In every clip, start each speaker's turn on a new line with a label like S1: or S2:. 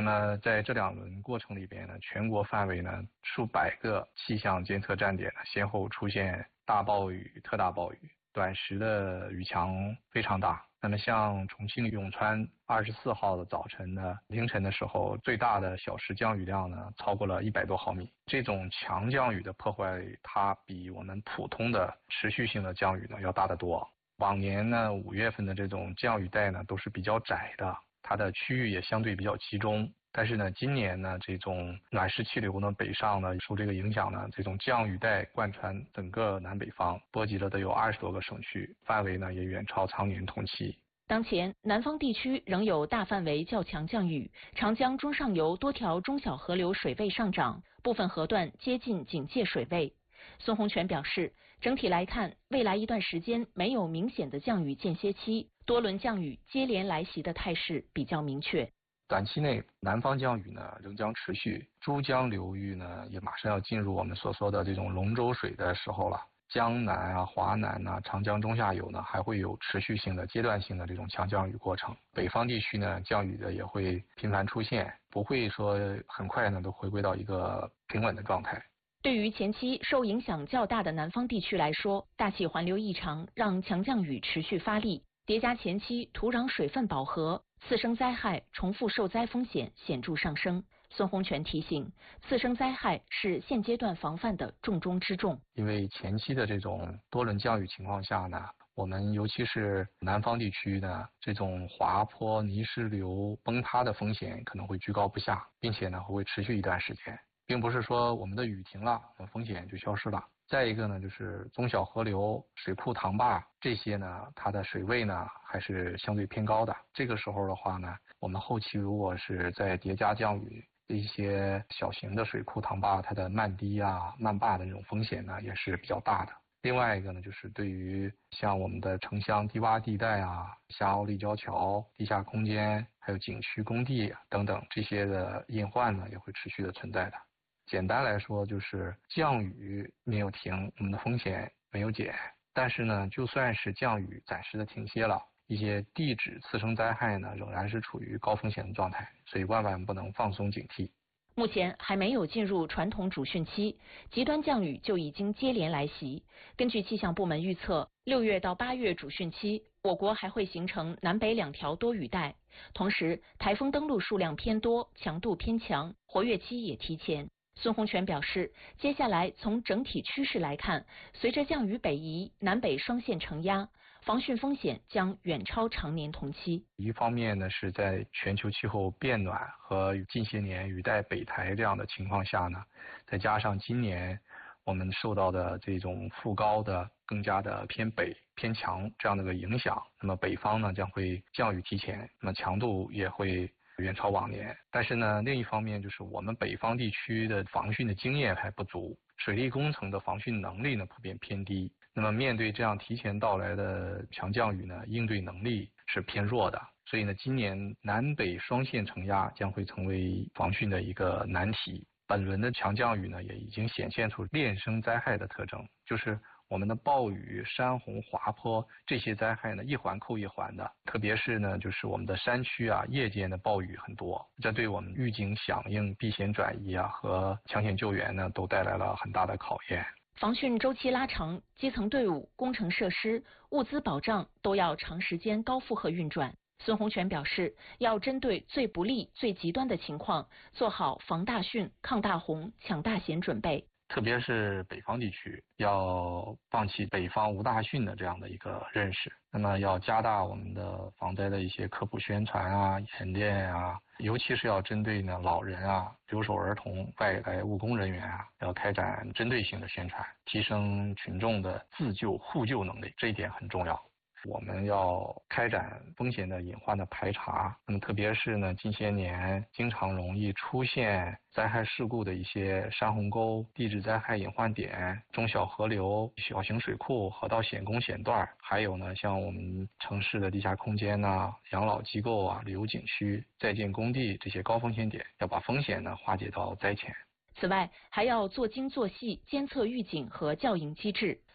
S1: 那么在这2轮过程里边呢，全国范围呢数百个气象监测站点呢先后出现大暴雨、特大暴雨，短时的雨强非常大。那么像重庆永川24号的早晨呢，凌晨的时候，最大的小时降雨量呢超过了100多毫米。这种强降雨的破坏，它比我们普通的持续性的降雨呢要大得多。往年呢5月份的这种降雨带呢都是比较窄的，它的区域也相对比较集中。但是呢，今年呢，这种暖湿气流呢北上呢，受这个影响呢，这种降雨带贯穿整个南北方，波及了得有20多个省区，范围呢也远超常年同期。
S2: 当前，南方地区仍有大范围较强降雨，长江中上游多条中小河流水位上涨，部分河段接近警戒水位。孙洪全表示，整体来看，未来一段时间没有明显的降雨间歇期，多轮降雨接连来袭的态势比较明确。
S1: 短期内，南方降雨呢仍将持续，珠江流域呢也马上要进入我们所说的这种龙舟水的时候了。江南啊、华南啊、长江中下游呢还会有持续性的、阶段性的这种强降雨过程。北方地区呢降雨的也会频繁出现，不会说很快呢都回归到一个平稳的状态。
S2: 对于前期受影响较大的南方地区来说，大气环流异常让强降雨持续发力，叠加前期土壤水分饱和，次生灾害重复受灾风险显著上升。孙洪全提醒，次生灾害是现阶段防范的重中之重。
S1: 因为前期的这种多轮降雨情况下呢，我们尤其是南方地区呢，这种滑坡、泥石流崩塌的风险可能会居高不下，并且呢会持续一段时间，并不是说我们的雨停了，风险就消失了。再一个呢，就是中小河流、水库、塘坝这些呢，它的水位呢还是相对偏高的。这个时候的话呢，我们后期如果是在叠加降雨，一些小型的水库、塘坝，它的漫堤啊、漫坝的这种风险呢也是比较大的。另外一个呢，就是对于像我们的城乡低洼地带啊、下凹立交桥、地下空间，还有景区工地等等这些的隐患呢，也会持续的存在的。简单来说，就是降雨没有停，我们的风险没有减。但是呢，就算是降雨暂时的停歇了，一些地质次生灾害呢，仍然是处于高风险的状态，所以万万不能放松警惕。
S2: 目前还没有进入传统主汛期，极端降雨就已经接连来袭。根据气象部门预测，6月到8月主汛期，我国还会形成南北2条多雨带，同时台风登陆数量偏多，强度偏强，活跃期也提前。孙洪全表示，接下来从整体趋势来看，随着降雨北移，南北双线承压，防汛风险将远超常年同期。
S1: 一方面呢，是在全球气候变暖和近些年雨带北抬这样的情况下呢，再加上今年我们受到的这种副高的更加的偏北偏强这样的一个影响，那么北方呢将会降雨提前，那么强度也会远超往年。但是呢，另一方面就是我们北方地区的防汛的经验还不足，水利工程的防汛能力呢普遍偏低。那么面对这样提前到来的强降雨呢，应对能力是偏弱的。所以呢，今年南北双线承压将会成为防汛的一个难题。本轮的强降雨呢，也已经显现出链生灾害的特征，就是我们的暴雨、山洪、滑坡这些灾害呢，一环扣一环的。特别是呢，就是我们的山区啊，夜间的暴雨很多，这对我们预警响应、避险转移啊和抢险救援呢，都带来了很大的考验。
S2: 防汛周期拉长，基层队伍、工程设施、物资保障都要长时间高负荷运转。孙洪全表示，要针对最不利、最极端的情况，做好防大汛、抗大洪、抢大险准备。
S1: 特别是北方地区，要放弃北方无大汛的这样的一个认识，那么要加大我们的防灾的一些科普宣传啊、演练啊，尤其是要针对呢老人啊、留守儿童、外来务工人员啊，要开展针对性的宣传，提升群众的自救互救能力，这一点很重要。我们要开展风险的隐患的排查，那么特别是呢，近些年经常容易出现灾害事故的一些山洪沟、地质灾害隐患点、中小河流、小型水库、河道险工险段，还有呢，像我们城市的地下空间呐、养老机构啊、旅游景区、在建工地这些高风险点，要把风险呢化解到灾前。
S2: 此外，还要做精做细监测预警和校应机制。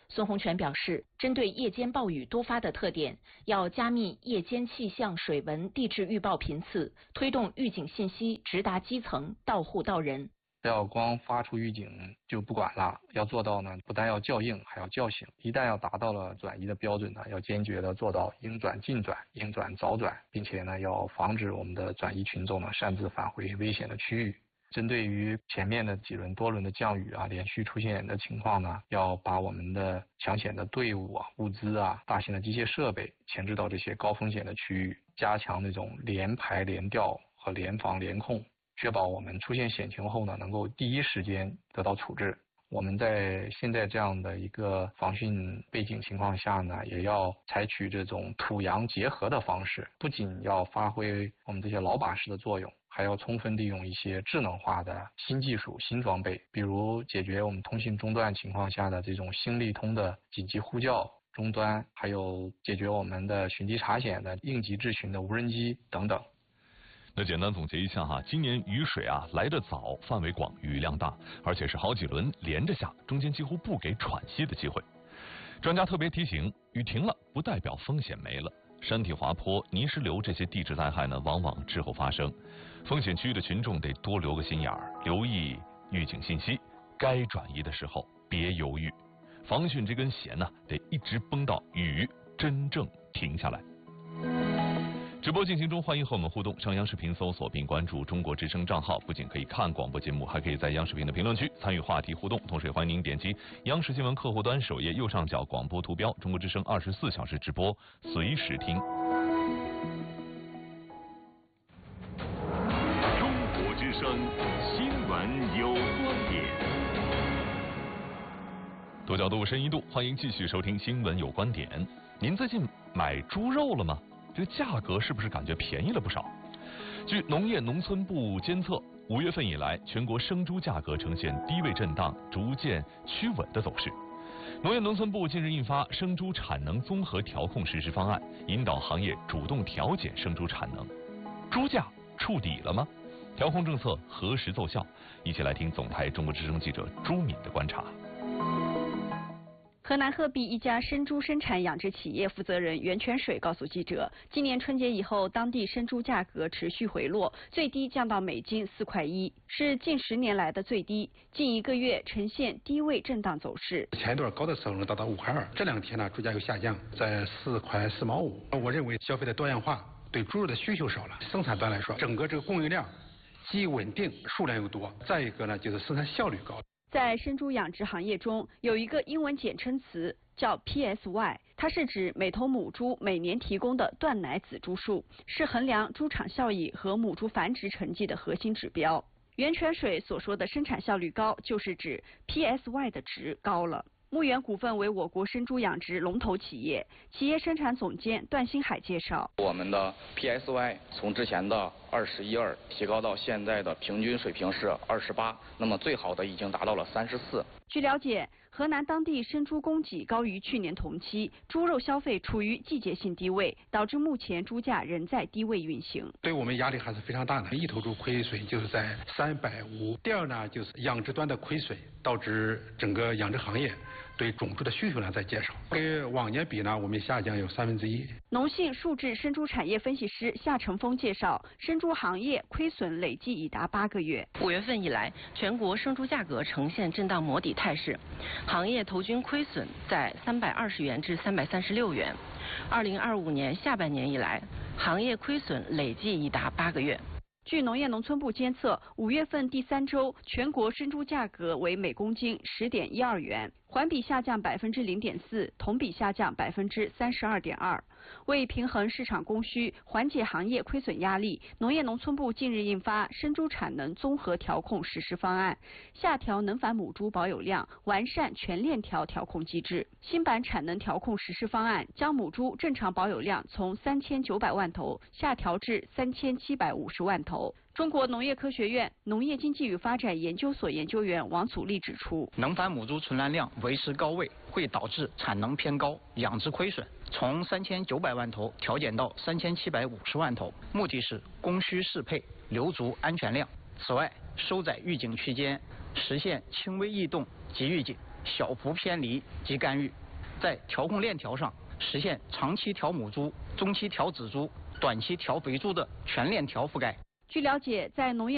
S2: 孙洪全表示，针对夜间暴雨多发的特点，要加密夜间气象、水文、地质预报频次，推动预警信息直达基层，到户到人。
S1: 不要光发出预警就不管了，要做到呢，不但要叫应，还要叫醒。一旦要达到了转移的标准呢，要坚决的做到应转尽转、应转早转，并且呢，要防止我们的转移群众呢擅自返回危险的区域。针对于前面的几轮多轮的降雨啊，连续出现的情况呢，要把我们的抢险的队伍啊、物资啊、大型的机械设备前置到这些高风险的区域，加强那种联排联调和联防联控，确保我们出现险情后呢，能够第一时间得到处置。我们在现在这样的一个防汛背景情况下呢，也要采取这种土洋结合的方式，不仅要发挥我们这些老把式的作用，还要充分利用一些智能化的新技术、新装备，比如解决我们通信中断情况下的这种星利通的紧急呼叫终端，还有解决我们的寻机查险的应急智询的无人机等等。
S3: 那简单总结一下哈，今年雨水来得早，范围广，雨量大，而且是好几轮连着下，中间几乎不给喘息的机会。专家特别提醒，雨停了不代表风险没了，山体滑坡、泥石流这些地质灾害呢，往往滞后发生。风险区域的群众得多留个心眼儿，留意预警信息，该转移的时候别犹豫。防汛这根弦呢，得一直绷到雨真正停下来。直播进行中，欢迎和我们互动。上央视频搜索并关注中国之声账号，不仅可以看广播节目，还可以在央视频的评论区参与话题互动。同时也欢迎您点击央视新闻客户端首页右上角广播图标，中国之声24小时直播，随时听。
S4: 中国之声新闻有观点。
S3: 多角度，深一度，欢迎继续收听新闻有观点。您最近买猪肉了吗？这个价格是不是感觉便宜了不少？据农业农村部监测，5月份以来，全国生猪价格呈现低位震荡、逐渐趋稳的走势。农业农村部近日印发《生猪产能综合调控实施方案》，引导行业主动调减生猪产能。猪价触底了吗？调控政策何时奏效？一起来听总台中国之声记者朱敏的观察。
S5: 河南鹤壁一家生猪生产养殖企业负责人袁泉水告诉记者，今年春节以后，当地生猪价格持续回落，最低降到每斤4.1块，是近10年来的最低。近1个月呈现低位震荡走势。
S6: 前一段高的时候能达到5.2块，这2天呢，猪价又下降，在4.4毛5。我认为消费的多样化，对猪肉的需求少了。生产端来说，整个这个供应量既稳定，数量又多。再一个呢，就是生产效率高。
S5: 在生猪养殖行业中，有一个英文简称词叫 PSY， 它是指每头母猪每年提供的断奶仔猪数，是衡量猪场效益和母猪繁殖成绩的核心指标。袁泉水所说的生产效率高，就是指 PSY 的值高了。牧原股份为我国生猪养殖龙头企业，企业生产总监段新海介绍，
S7: 我们的 PSY 从之前的21.2提高到现在的平均水平是28，那么最好的已经达到了34。
S5: 据了解，河南当地生猪供给高于去年同期，猪肉消费处于季节性低位，导致目前猪价仍在低位运行。
S6: 对我们压力还是非常大的，一头猪亏损就是在350。第二呢，就是养殖端的亏损，导致整个养殖行业对种猪的需求量在减少，跟往年比呢，我们下降有1/3。
S5: 农信数智生猪产业分析师夏成峰介绍，生猪行业亏损累计已达8个月。
S8: 5月份以来，全国生猪价格呈现震荡磨底态势，行业头均亏损在320元至336元。2025年下半年以来，行业亏损累计已达8个月。
S5: 据农业农村部监测，5月份第3周全国生猪价格为每公斤10.12元，环比下降0.4%，同比下降32.2%。为平衡市场供需，缓解行业亏损压力，农业农村部近日印发《生猪产能综合调控实施方案》，下调能繁母猪保有量，完善全链条调控机制。新版产能调控实施方案将母猪正常保有量从3900万头下调至3750万头。中国农业科学院农业经济与发展研究所研究员王祖立指出，
S9: 能繁母猪存栏量维持高位，会导致产能偏高，养殖亏损，从3900万头调减到3750万头，目的是供需适配，留足安全量。此外，收窄预警区间，实现轻微异动及预警， 小幅偏离即干预，在调控链条上实现长期调母猪、中期调仔猪、短期调肥猪的全链条覆盖。
S5: 据了解，在农业